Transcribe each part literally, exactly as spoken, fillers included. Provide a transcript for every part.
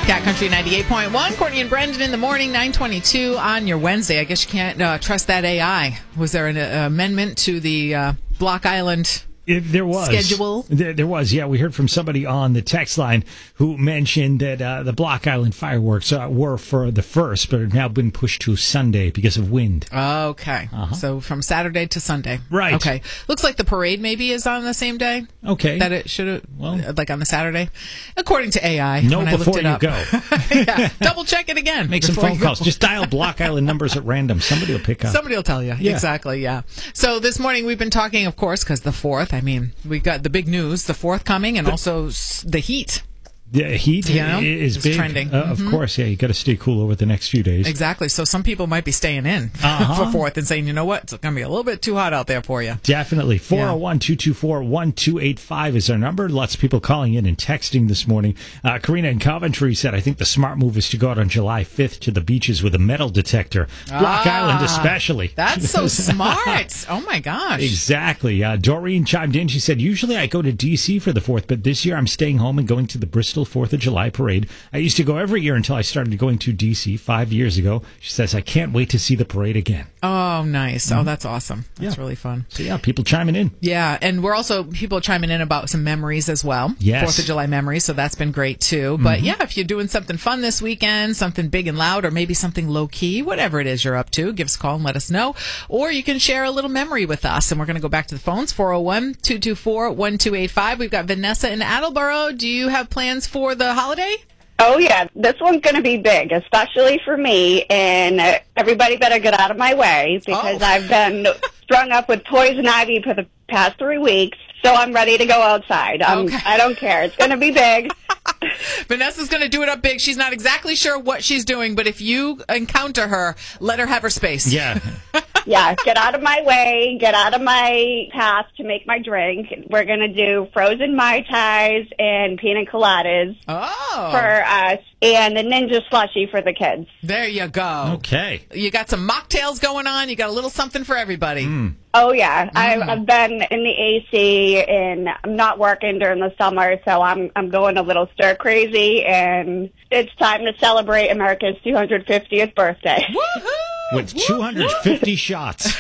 Cat Country ninety-eight point one. Courtney and Brendan in the morning, nine twenty-two on your Wednesday. I guess you can't uh, trust that A I. Was there an uh, amendment to the uh, Block Island It, there was. schedule? There, there was, yeah. We heard from somebody on the text line who mentioned that uh, the Block Island fireworks uh, were for the first, but have now been pushed to Sunday because of wind. Okay. Uh-huh. So from Saturday to Sunday. Right. Okay. Looks like the parade maybe is on the same day. Okay. That it should have, Well- well, like on the Saturday, according to A I. Know when I looked before it you up. go. Yeah. Double check it again. Make some before phone you go. calls. Just dial Block Island numbers at random. Somebody will pick up. Somebody will tell you. Yeah. Exactly, yeah. So this morning we've been talking, of course, because the fourth, I mean, we got the big news, the fourth coming, and also s- the heat. The heat You know, is it's big. trending. Uh, Of course, yeah. You got to stay cool over the next few days. Exactly. So some people might be staying in Uh-huh. for fourth and saying, you know what, it's going to be a little bit too hot out there for you. Definitely. four oh one, two two four, one two eight five is our number. Lots of people calling in and texting this morning. Uh, Karina in Coventry said, I think the smart move is to go out on July fifth to the beaches with a metal detector. Block Ah, Island especially. That's so smart. Oh, my gosh. Exactly. Uh, Doreen chimed in. She said, usually I go to D C for the fourth, but this year I'm staying home and going to the Bristol fourth of July parade. I used to go every year until I started going to D C five years ago. She says, I can't wait to see the parade again. Oh, nice. Oh, that's awesome. That's Yeah. really fun. So, yeah, people chiming in. Yeah, and we're also people chiming in about some memories as well. Yes. Fourth of July memories, so that's been great too. But yeah, if you're doing something fun this weekend, something big and loud, or maybe something low key, whatever it is you're up to, give us a call and let us know. Or you can share a little memory with us. And we're going to go back to the phones, four oh one, two two four, one two eight five. We've got Vanessa in Attleboro. Do you have plans for the holiday? Oh, yeah. This one's going to be big, especially for me. And uh, everybody better get out of my way because Oh. I've been strung up with poison ivy for the past three weeks. So I'm ready to go outside. I'm, Okay. I don't care. It's going to be big. Vanessa's going to do it up big. She's not exactly sure what she's doing, but if you encounter her, let her have her space. Yeah. Yeah, get out of my way. Get out of my path to make my drink. We're going to do frozen Mai Tais and pina coladas Oh. for us and the ninja slushie for the kids. There you go. Okay. You got some mocktails going on. You got a little something for everybody. Oh, yeah. I've, I've been in the A C, and I'm not working during the summer, so I'm I'm going a little stir-crazy, and it's time to celebrate America's two hundred fiftieth birthday. Woohoo! With two hundred fifty shots.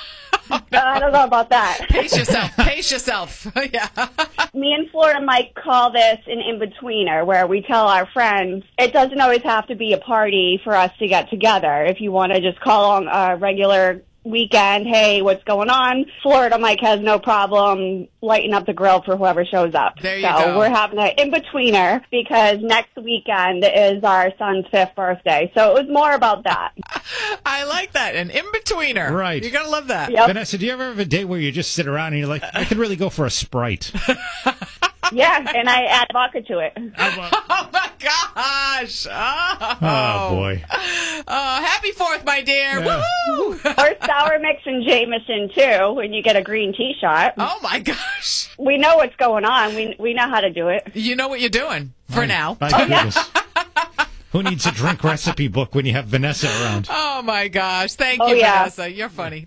I don't know about that. Pace yourself. Pace yourself. Yeah. Me and Florida might call this an in-betweener, where we tell our friends it doesn't always have to be a party for us to get together. If you want to just call on a regular weekend, hey, what's going on? Florida Mike has no problem lighting up the grill for whoever shows up. There you so go. we're having an in-betweener because next weekend is our son's fifth birthday. So it was more about that. I like that. An in-betweener. Right. You're going to love that. Yep. Vanessa, do you ever have a day where you just sit around and you're like, I could really go for a Sprite? Yeah, and I add vodka to it. Oh, my gosh. Oh, Oh, boy. Oh, happy fourth, my dear. Yeah. Woohoo! Or sour mix and Jameson, too, when you get a green tea shot. Oh, my gosh. We know what's going on. We we know how to do it. You know what you're doing for now. My goodness. Who needs a drink recipe book when you have Vanessa around? Oh, my gosh. Thank Oh, you, yeah. Vanessa. You're funny.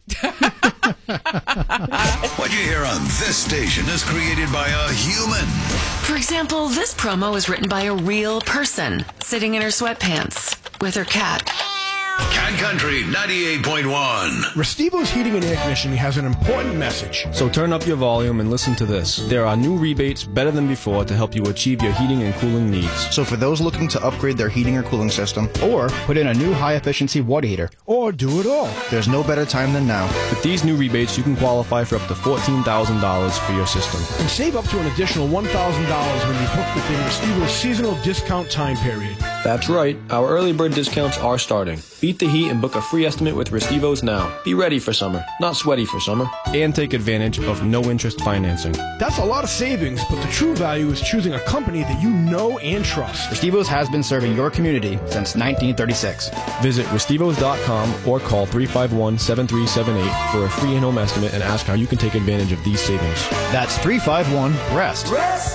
What you hear on this station is created by a human. For example, this promo was written by a real person sitting in her sweatpants with her cat. Cat Country ninety-eight point one. Restivo's Heating and Air Conditioning has an important message. So turn up your volume and listen to this. There are new rebates better than before to help you achieve your heating and cooling needs. So for those looking to upgrade their heating or cooling system, Or put in a new high-efficiency water heater. Or do it all. there's no better time than now. With these new rebates, you can qualify for up to fourteen thousand dollars for your system. And save up to an additional one thousand dollars when you book within Restivo's seasonal discount time period. That's right, our early bird discounts are starting. Beat the heat and book a free estimate with Restivos now. Be ready for summer, not sweaty for summer. And take advantage of no-interest financing. That's a lot of savings, but the true value is choosing a company that you know and trust. Restivo's has been serving your community since nineteen thirty-six. Visit Restivos dot com or call three five one, seven three seven eight for a free in-home estimate and ask how you can take advantage of these savings. That's three five one, REST.